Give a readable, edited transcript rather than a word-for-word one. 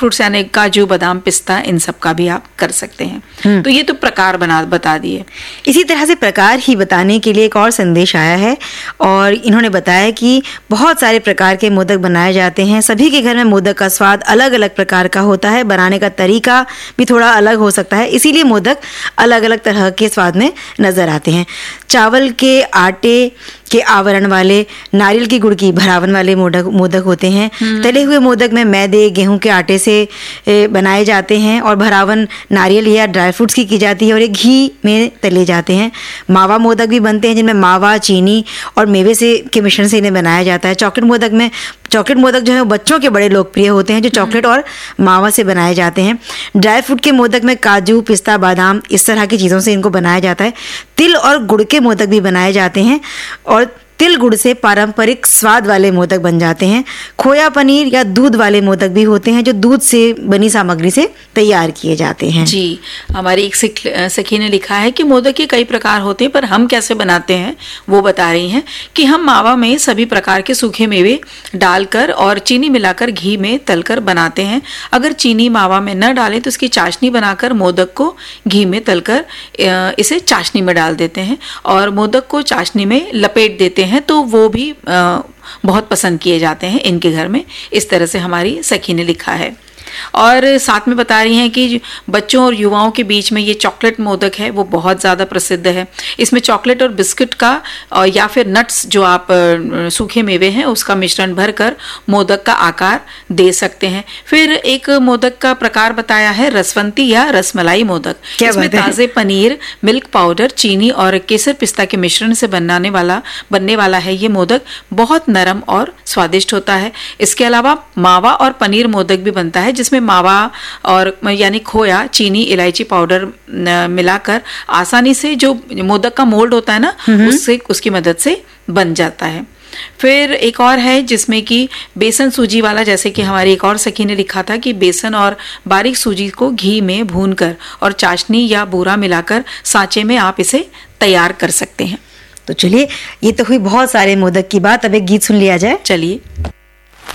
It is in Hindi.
फ्रूट्स यानी काजू, बादाम, पिस्ता, इन सब का भी आप कर सकते हैं। तो ये तो प्रकार बता दिए। इसी तरह से प्रकार ही बताने के लिए एक और संदेश आया है और इन्होंने बताया कि बहुत सारे प्रकार के मोदक बनाए जाते हैं। सभी के घर में मोदक का स्वाद अलग अलग प्रकार का होता है, बनाने का तरीका भी थोड़ा अलग हो सकता है, इसीलिए मोदक अलग अलग तरह के स्वाद में नजर आते हैं। चावल के आटे के आवरण वाले, नारियल की गुड़ की भरावन वाले मोदक होते हैं। तले हुए मोदक में मैदे, गेहूं के आटे से बनाए जाते हैं और भरावन नारियल या ड्राई फ्रूट्स की जाती है और ये घी में तले जाते हैं। मावा मोदक भी बनते हैं जिनमें मावा, चीनी और मेवे के मिश्रण से इन्हें बनाया जाता है। चॉकलेट मोदक जो है वो बच्चों के बड़े लोकप्रिय होते हैं, जो चॉकलेट और मावा से बनाए जाते हैं। ड्राई फ्रूट के मोदक में काजू, पिस्ता, बादाम, इस तरह की चीज़ों से इनको बनाया जाता है। तिल और गुड़ के मोदक भी बनाए जाते हैं और तिल गुड़ से पारंपरिक स्वाद वाले मोदक बन जाते हैं। खोया पनीर या दूध वाले मोदक भी होते हैं जो दूध से बनी सामग्री से तैयार किए जाते हैं। जी, हमारी एक सखी ने लिखा है कि मोदक के कई प्रकार होते हैं पर हम कैसे बनाते हैं वो बता रही हैं कि हम मावा में सभी प्रकार के सूखे मेवे डालकर और चीनी मिलाकर घी में तलकर बनाते हैं। अगर चीनी मावा में न डालें तो इसकी चाशनी बनाकर मोदक को घी में तलकर इसे चाशनी में डाल देते हैं और मोदक को चाशनी में लपेट देते हैं, तो वो भी बहुत पसंद किए जाते हैं इनके घर में। इस तरह से हमारी सखी ने लिखा है। और साथ में बता रही हैं कि बच्चों और युवाओं के बीच में ये चॉकलेट मोदक है वो बहुत ज़्यादा प्रसिद्ध है। इसमें चॉकलेट और बिस्किट का या फिर नट्स जो आप सूखे मेवे हैं उसका मिश्रण भरकर मोदक का आकार दे सकते हैं। फिर एक मोदक का प्रकार बताया है रसवंती या रसमलाई मोदक। इसमें ताज़े पनीर, मिल्क पाउडर, चीनी और केसर पिस्ता के मिश्रण से बनने वाला है ये मोदक बहुत नरम और स्वादिष्ट होता है। इसके अलावा मावा और पनीर मोदक भी बनता है जिसमें मावा और यानी खोया, चीनी, इलायची पाउडर मिलाकर आसानी से जो मोदक का मोल्ड होता है ना उसकी मदद से बन जाता है। फिर एक और है जिसमें कि बेसन सूजी वाला, जैसे कि हमारी एक और सखी ने लिखा था कि बेसन और बारीक सूजी को घी में भूनकर और चाशनी या बूरा मिलाकर सांचे में आप इसे तैयार कर सकते हैं। तो चलिए, ये तो हुई बहुत सारे मोदक की बात। अब एक गीत सुन लिया जाए। चलिए।